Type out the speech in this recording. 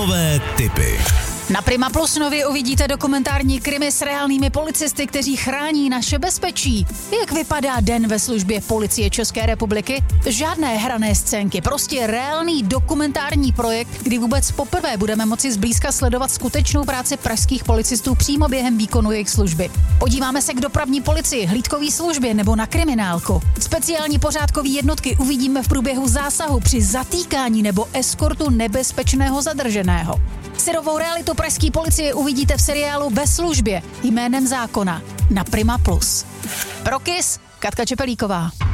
Filmové tipy. Na Prima Plus nově uvidíte dokumentární krimi s reálnými policisty, kteří chrání naše bezpečí. Jak vypadá den ve službě Policie České republiky? Žádné hrané scénky, prostě reálný dokumentární projekt, kdy vůbec poprvé budeme moci zblízka sledovat skutečnou práci pražských policistů přímo během výkonu jejich služby. Podíváme se k dopravní policii, hlídkové službě nebo na kriminálku. Speciální pořádkové jednotky uvidíme v průběhu zásahu při zatýkání nebo eskortu nebezpečného zadrženého. Syrovou realitu pražské policie uvidíte v seriálu Ve službě jménem zákona na Prima Plus. Pro KIS Katka Čepelíková.